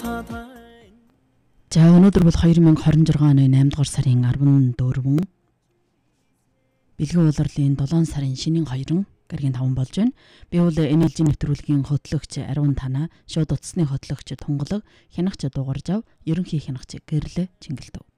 За өнөөдөр бол 2026 оны 8 дугаар сарын 14 бэлгийн улирлын 7 сарын шинийн 2 гарагийн 5 болж байна. Би бол NLG нэвтрүүлгийн хөтлөгч Ариун Тана, шууд утасны хөтлөгч Тунгалаг, хянагч Дугаржав, ерөнхий хянагч Гэрлэ Чингэлдв.